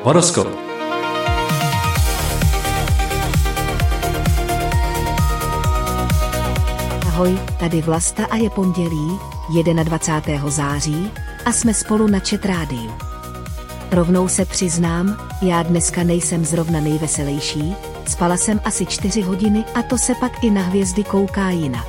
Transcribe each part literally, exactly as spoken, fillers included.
Horoskop. Ahoj, tady Vlasta a je pondělí, dvacátého prvního září, a jsme spolu na Chat rádiu. Rovnou se přiznám, já dneska nejsem zrovna nejveselější, spala jsem asi čtyři hodiny a to se pak i na hvězdy kouká jinak.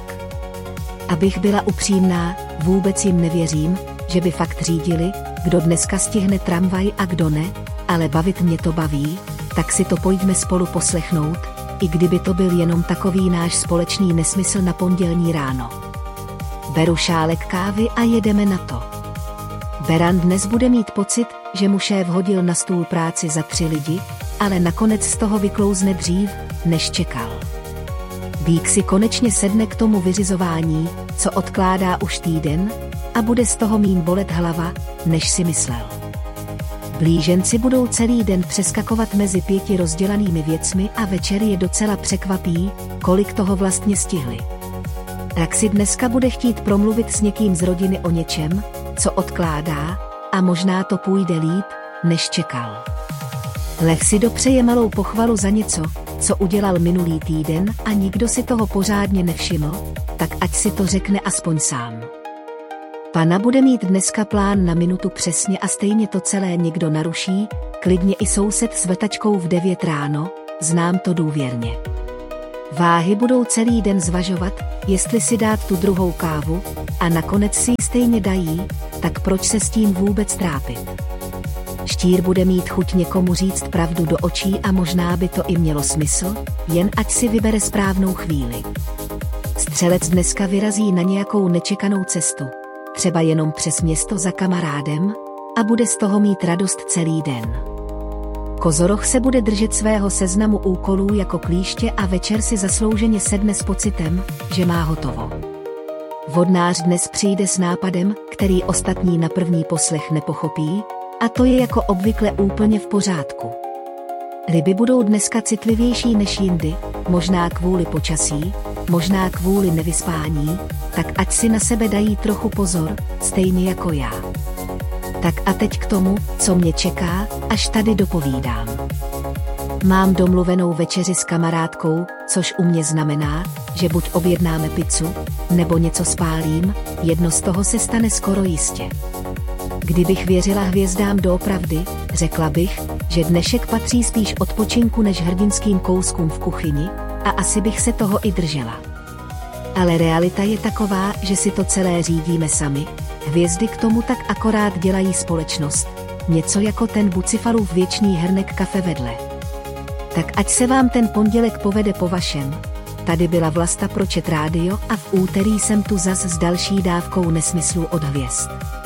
Abych byla upřímná, vůbec jim nevěřím, že by fakt řídili, kdo dneska stihne tramvaj a kdo ne, ale bavit mě to baví, tak si to pojďme spolu poslechnout, i kdyby to byl jenom takový náš společný nesmysl na pondělní ráno. Beru šálek kávy a jedeme na to. Beran dnes bude mít pocit, že mu šéf hodil na stůl práci za tři lidi, ale nakonec z toho vyklouzne dřív, než čekal. Bík si konečně sedne k tomu vyřizování, co odkládá už týden, a bude z toho míň bolet hlava, než si myslel. Blíženci budou celý den přeskakovat mezi pěti rozdělanými věcmi a večer je docela překvapí, kolik toho vlastně stihli. Tak si dneska bude chtít promluvit s někým z rodiny o něčem, co odkládá, a možná to půjde líp, než čekal. Lev si dopřeje malou pochvalu za něco, co udělal minulý týden a nikdo si toho pořádně nevšiml, tak ať si to řekne aspoň sám. Pana bude mít dneska plán na minutu přesně a stejně to celé někdo naruší, klidně i soused s vrtačkou v devět ráno, znám to důvěrně. Váhy budou celý den zvažovat, jestli si dát tu druhou kávu, a nakonec si ji stejně dají, tak proč se s tím vůbec trápit. Štír bude mít chuť někomu říct pravdu do očí a možná by to i mělo smysl, jen ať si vybere správnou chvíli. Střelec dneska vyrazí na nějakou nečekanou cestu, třeba jenom přes město za kamarádem, a bude z toho mít radost celý den. Kozoroch se bude držet svého seznamu úkolů jako klíště a večer si zaslouženě sedne s pocitem, že má hotovo. Vodnář dnes přijde s nápadem, který ostatní na první poslech nepochopí, a to je jako obvykle úplně v pořádku. Ryby budou dneska citlivější než jindy, možná kvůli počasí, možná kvůli nevyspání, tak ať si na sebe dají trochu pozor, stejně jako já. Tak a teď k tomu, co mě čeká, až tady dopovídám. Mám domluvenou večeři s kamarádkou, což u mě znamená, že buď objednáme pizzu, nebo něco spálím, jedno z toho se stane skoro jistě. Kdybych věřila hvězdám doopravdy, řekla bych, že dnešek patří spíš odpočinku než hrdinským kouskům v kuchyni, a asi bych se toho i držela. Ale realita je taková, že si to celé řídíme sami, hvězdy k tomu tak akorát dělají společnost, něco jako ten Bucifalův věčný hrnek kafe vedle. Tak ať se vám ten pondělek povede po vašem. Tady byla Vlasta pro Chat rádio a v úterý jsem tu zas s další dávkou nesmyslů od hvězd.